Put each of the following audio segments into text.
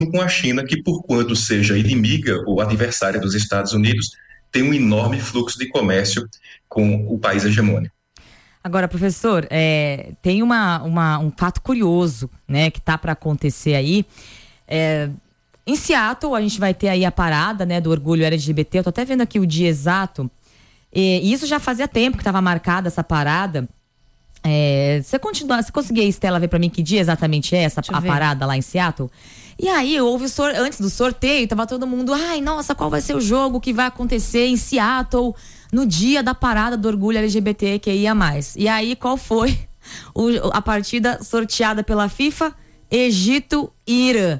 com a China, que por quanto seja inimiga ou adversária dos Estados Unidos, tem um enorme fluxo de comércio com o país hegemônico. Agora, professor, tem um fato curioso, né, que tá para acontecer aí. Em Seattle, a gente vai ter aí a parada, né, do orgulho LGBT. Eu tô até vendo aqui o dia exato. E isso já fazia tempo que estava marcada essa parada. Você conseguia, Estela, ver para mim que dia exatamente é a parada lá em Seattle? E aí, antes do sorteio, tava todo mundo, ai, nossa, qual vai ser o jogo que vai acontecer em Seattle no dia da parada do orgulho LGBT que ia mais? E aí, qual foi a partida sorteada pela FIFA? Egito e Irã.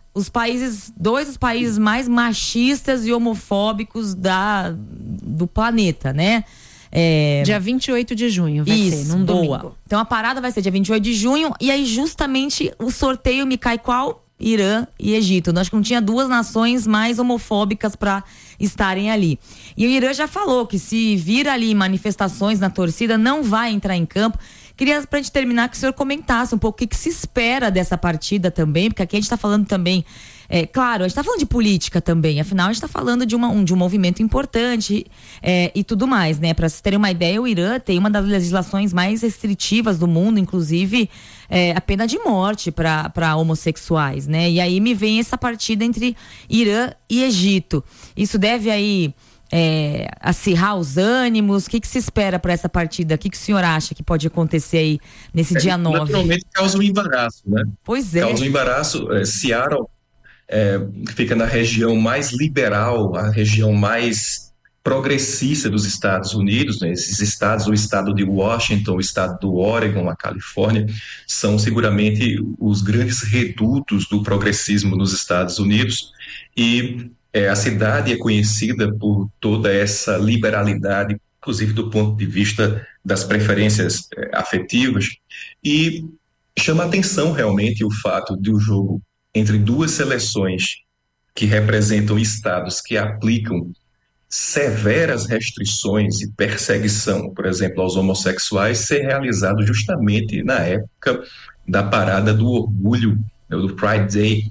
Dois dos países mais machistas e homofóbicos do planeta, né? Dia 28 de junho vai ser, num domingo. Então a parada vai ser dia 28 de junho e aí justamente o sorteio me cai qual? Irã e Egito. Acho que não tinha duas nações mais homofóbicas para estarem ali. E o Irã já falou que se vir ali manifestações na torcida, não vai entrar em campo. Queria, pra gente terminar, que o senhor comentasse um pouco o que se espera dessa partida também, porque aqui a gente tá falando também, claro, a gente tá falando de política também, afinal a gente tá falando de um movimento importante e tudo mais, né? Pra vocês terem uma ideia, o Irã tem uma das legislações mais restritivas do mundo, inclusive a pena de morte para homossexuais, né? E aí me vem essa partida entre Irã e Egito. Isso deve aí acirrar os ânimos? O que se espera para essa partida? O que o senhor acha que pode acontecer aí nesse dia 9? Naturalmente causa um embaraço, né? Pois é. Causa um embaraço. Seattle fica na região mais liberal, a região mais progressista dos Estados Unidos, né? Esses estados, o estado de Washington, o estado do Oregon, a Califórnia, são seguramente os grandes redutos do progressismo nos Estados Unidos e a cidade é conhecida por toda essa liberalidade, inclusive do ponto de vista das preferências afetivas, e chama atenção realmente o fato de o jogo entre duas seleções que representam estados que aplicam severas restrições e perseguição, por exemplo, aos homossexuais, ser realizado justamente na época da parada do orgulho, né, do Pride Day,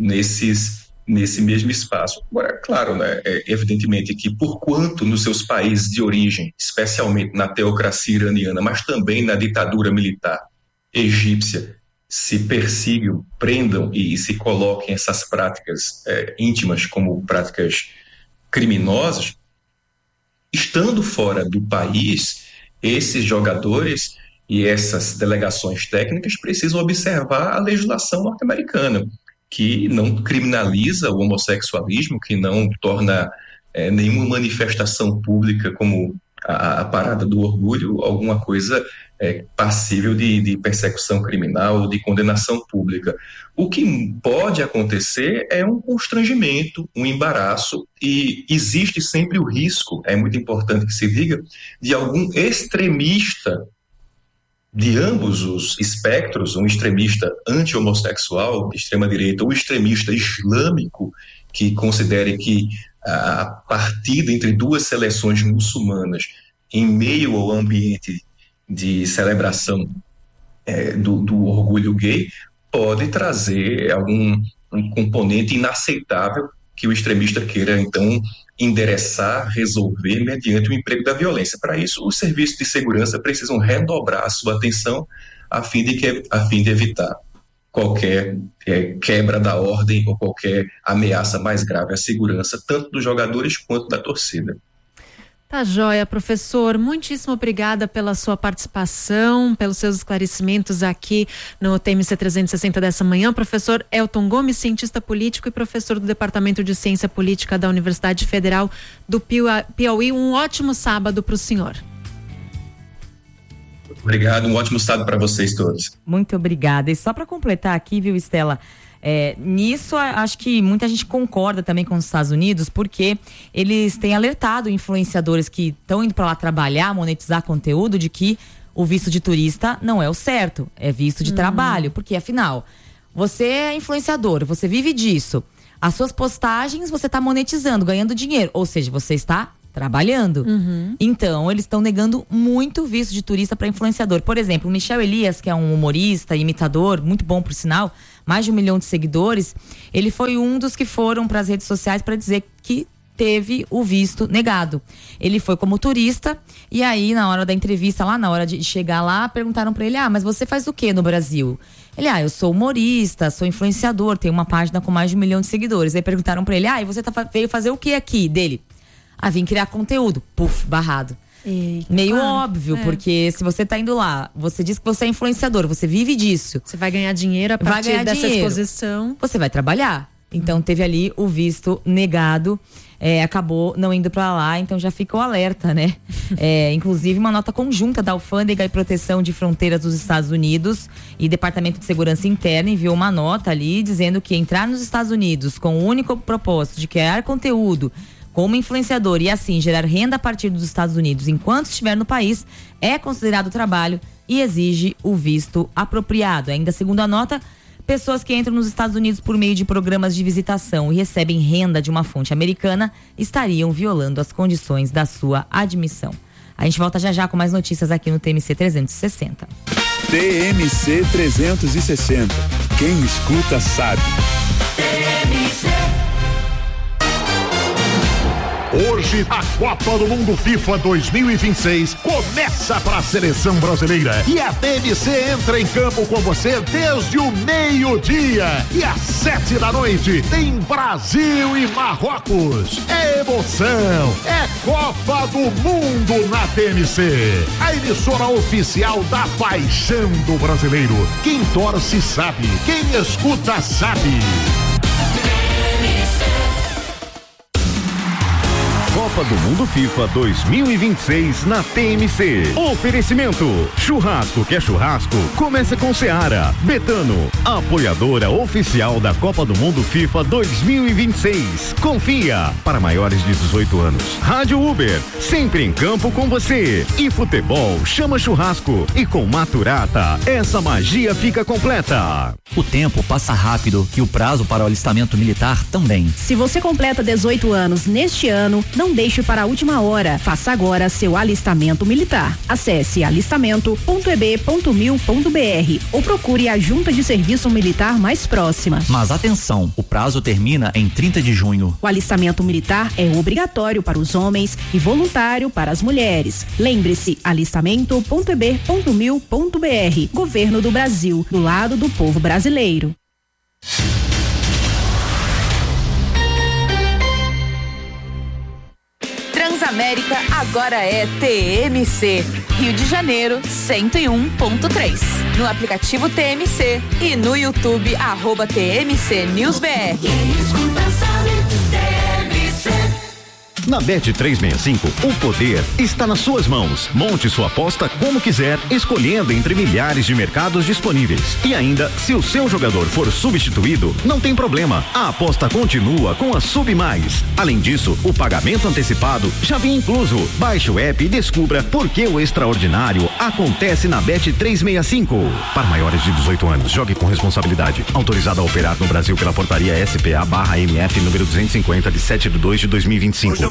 nesse mesmo espaço. Agora, claro, né, evidentemente que por quanto nos seus países de origem, especialmente na teocracia iraniana, mas também na ditadura militar egípcia, se persigam, prendam e se coloquem essas práticas íntimas como práticas criminosas, estando fora do país, esses jogadores e essas delegações técnicas precisam observar a legislação norte-americana, que não criminaliza o homossexualismo, que não torna nenhuma manifestação pública como a parada do orgulho alguma coisa passível de persecução criminal ou de condenação pública. O que pode acontecer é um constrangimento, um embaraço, e existe sempre o risco, é muito importante que se diga, de algum extremista de ambos os espectros, um extremista anti-homossexual de extrema-direita ou extremista islâmico que considere que a partida entre duas seleções muçulmanas em meio ao ambiente de celebração do orgulho gay pode trazer um componente inaceitável que o extremista queira, então, endereçar, resolver mediante o emprego da violência. Para isso, os serviços de segurança precisam redobrar a sua atenção a fim de evitar qualquer quebra da ordem ou qualquer ameaça mais grave à segurança, tanto dos jogadores quanto da torcida. Tá joia, professor. Muitíssimo obrigada pela sua participação, pelos seus esclarecimentos aqui no TMC 360 dessa manhã. Professor Elton Gomes, cientista político e professor do Departamento de Ciência Política da Universidade Federal do Piauí. Um ótimo sábado para o senhor. Obrigado, um ótimo sábado para vocês todos. Muito obrigada. E só para completar aqui, viu, Estela? Nisso acho que muita gente concorda também com os Estados Unidos, porque eles têm alertado influenciadores que estão indo para lá trabalhar, monetizar conteúdo, de que o visto de turista não é o certo, é visto de trabalho, porque afinal, você é influenciador, você vive disso, as suas postagens você está monetizando, ganhando dinheiro, ou seja, você está trabalhando. Então, eles estão negando muito visto de turista para influenciador. Por exemplo, o Michel Elias, que é um humorista, imitador, muito bom por sinal, mais de 1 milhão de seguidores, ele foi um dos que foram para as redes sociais para dizer que teve o visto negado. Ele foi como turista e aí na hora da entrevista lá, na hora de chegar lá, perguntaram para ele: mas você faz o que no Brasil? Ele: eu sou humorista, sou influenciador, tenho uma página com mais de 1 milhão de seguidores. Aí perguntaram para ele: e você veio fazer o que aqui? Dele: vim criar conteúdo. Puf, barrado. Eita, meio óbvio, porque se você tá indo lá, você diz que você é influenciador, você vive disso. Você vai ganhar dinheiro a partir dessa exposição. Você vai trabalhar. Então teve ali o visto negado. Acabou não indo para lá, então já ficou alerta, né? Inclusive uma nota conjunta da Alfândega e Proteção de Fronteiras dos Estados Unidos e Departamento de Segurança Interna enviou uma nota ali dizendo que entrar nos Estados Unidos com o único propósito de criar conteúdo como influenciador e assim gerar renda a partir dos Estados Unidos enquanto estiver no país é considerado trabalho e exige o visto apropriado. Ainda segundo a nota, pessoas que entram nos Estados Unidos por meio de programas de visitação e recebem renda de uma fonte americana estariam violando as condições da sua admissão. A gente volta já com mais notícias aqui no TMC 360. TMC 360. Quem escuta sabe. TMC. Hoje, a Copa do Mundo FIFA 2026 começa para a seleção brasileira. E a TMC entra em campo com você desde o meio-dia. E às 7 da noite tem Brasil e Marrocos. É emoção, é Copa do Mundo na TMC. A emissora oficial da paixão do brasileiro. Quem torce sabe, quem escuta sabe. Copa do Mundo FIFA 2026 na TMC. Oferecimento: churrasco que é churrasco, começa com Seara. Betano, apoiadora oficial da Copa do Mundo FIFA 2026. Confia, para maiores de 18 anos. Rádio Uber, sempre em campo com você. E futebol chama churrasco. E com Maturata, essa magia fica completa. O tempo passa rápido e o prazo para o alistamento militar também. Se você completa 18 anos neste ano, não deixe para a última hora. Faça agora seu alistamento militar. Acesse alistamento.eb.mil.br ou procure a junta de serviço militar mais próxima. Mas atenção, o prazo termina em 30 de junho. O alistamento militar é obrigatório para os homens e voluntário para as mulheres. Lembre-se, alistamento.eb.mil.br. Governo do Brasil, do lado do povo brasileiro. Transamérica agora é TMC. Rio de Janeiro 101.3. No aplicativo TMC e no YouTube @TMC News BR. Na Bet365, o poder está nas suas mãos. Monte sua aposta como quiser, escolhendo entre milhares de mercados disponíveis. E ainda, se o seu jogador for substituído, não tem problema. A aposta continua com a Sub Mais. Além disso, o pagamento antecipado já vem incluso. Baixe o app e descubra por que o extraordinário acontece na Bet365. Para maiores de 18 anos, jogue com responsabilidade. Autorizado a operar no Brasil pela portaria SPA/MF número 250 de 7/2/2025.